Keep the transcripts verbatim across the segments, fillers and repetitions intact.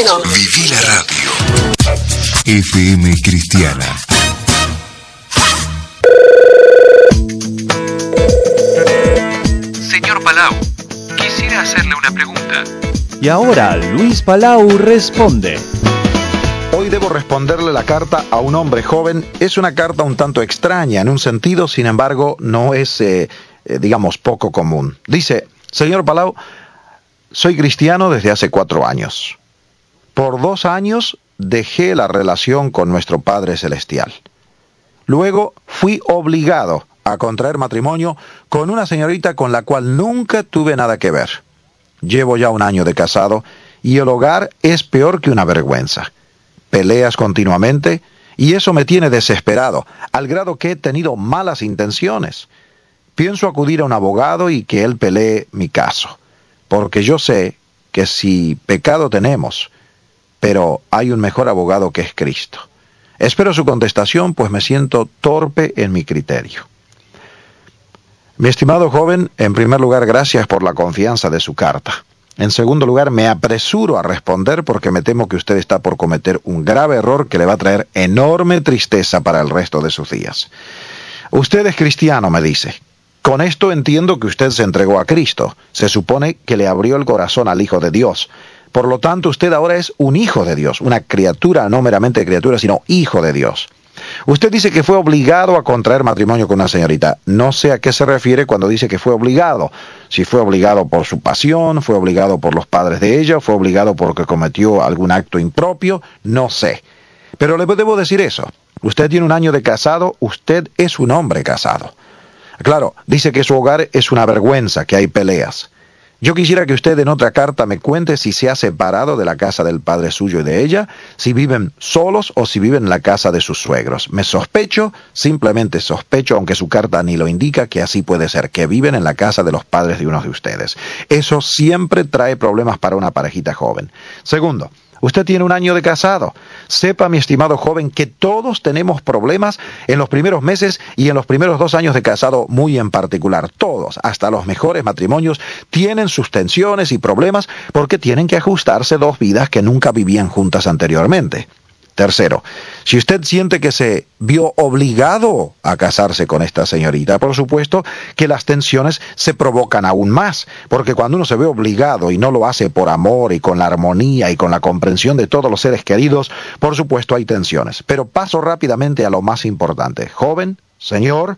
mi nombre. Viví la radio. F M Cristiana. Señor Palau, quisiera hacerle una pregunta. Y ahora Luis Palau responde. Hoy debo responderle la carta a un hombre joven. Es una carta un tanto extraña en un sentido, sin embargo, no es, eh, eh, digamos, poco común. Dice: señor Palau, soy cristiano desde hace cuatro años. Por dos años dejé la relación con nuestro Padre Celestial. Luego fui obligado a contraer matrimonio con una señorita con la cual nunca tuve nada que ver. Llevo ya un año de casado y el hogar es peor que una vergüenza. Peleas continuamente y eso me tiene desesperado, al grado que he tenido malas intenciones. Pienso acudir a un abogado y que él pelee mi caso, porque yo sé que si pecado tenemos, pero hay un mejor abogado que es Cristo. Espero su contestación, pues me siento torpe en mi criterio. Mi estimado joven, en primer lugar, gracias por la confianza de su carta. En segundo lugar, me apresuro a responder porque me temo que usted está por cometer un grave error que le va a traer enorme tristeza para el resto de sus días. Usted es cristiano, me dice. Con esto entiendo que usted se entregó a Cristo. Se supone que le abrió el corazón al Hijo de Dios. Por lo tanto, usted ahora es un hijo de Dios, una criatura, no meramente criatura, sino hijo de Dios. Usted dice que fue obligado a contraer matrimonio con una señorita. No sé a qué se refiere cuando dice que fue obligado. Si fue obligado por su pasión, fue obligado por los padres de ella, fue obligado porque cometió algún acto impropio, no sé. Pero le debo decir eso. Usted tiene un año de casado, usted es un hombre casado. Claro, dice que su hogar es una vergüenza, que hay peleas. Yo quisiera que usted en otra carta me cuente si se ha separado de la casa del padre suyo y de ella, si viven solos o si viven en la casa de sus suegros. Me sospecho, simplemente sospecho, aunque su carta ni lo indica, que así puede ser, que viven en la casa de los padres de uno de ustedes. Eso siempre trae problemas para una parejita joven. Segundo, usted tiene un año de casado. Sepa, mi estimado joven, que todos tenemos problemas en los primeros meses y en los primeros dos años de casado muy en particular. Todos, hasta los mejores matrimonios, tienen sus tensiones y problemas porque tienen que ajustarse dos vidas que nunca vivían juntas anteriormente. Tercero, si usted siente que se vio obligado a casarse con esta señorita, por supuesto que las tensiones se provocan aún más, porque cuando uno se ve obligado y no lo hace por amor y con la armonía y con la comprensión de todos los seres queridos, por supuesto hay tensiones. Pero paso rápidamente a lo más importante. Joven, señor,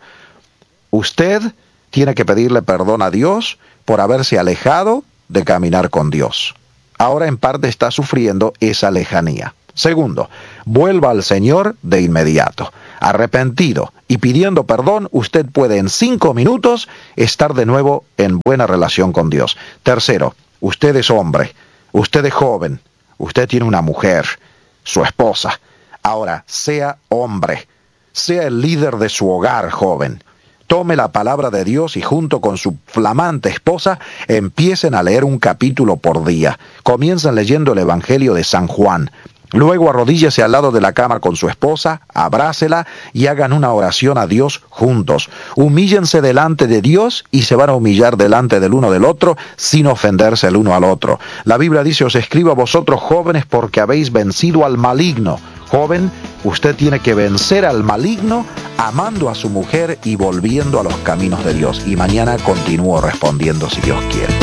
usted tiene que pedirle perdón a Dios por haberse alejado de caminar con Dios. Ahora en parte está sufriendo esa lejanía. Segundo, vuelva al Señor de inmediato. Arrepentido y pidiendo perdón, usted puede en cinco minutos estar de nuevo en buena relación con Dios. Tercero, usted es hombre, usted es joven, usted tiene una mujer, su esposa. Ahora, sea hombre, sea el líder de su hogar, joven. Tome la palabra de Dios y junto con su flamante esposa empiecen a leer un capítulo por día. Comiencen leyendo el Evangelio de San Juan. Luego arrodíllese al lado de la cama con su esposa, abrácela y hagan una oración a Dios juntos. Humíllense delante de Dios y se van a humillar delante del uno del otro sin ofenderse el uno al otro. La Biblia dice: os escribo a vosotros jóvenes porque habéis vencido al maligno. Joven, usted tiene que vencer al maligno amando a su mujer y volviendo a los caminos de Dios. Y mañana continúo respondiendo si Dios quiere.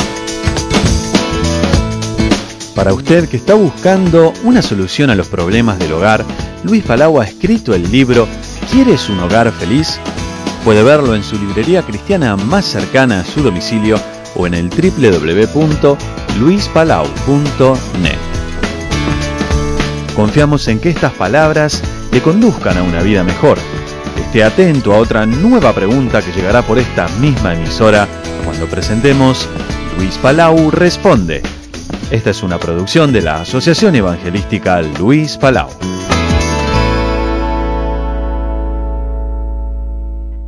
Para usted que está buscando una solución a los problemas del hogar, Luis Palau ha escrito el libro ¿Quieres un hogar feliz? Puede verlo en su librería cristiana más cercana a su domicilio o en el doble u doble u doble u punto luis palau punto net. Confiamos en que estas palabras le conduzcan a una vida mejor. Esté atento a otra nueva pregunta que llegará por esta misma emisora cuando presentemos Luis Palau Responde. Esta es una producción de la Asociación Evangelística Luis Palau.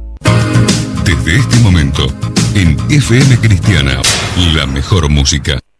Desde este momento, en F M Cristiana, la mejor música.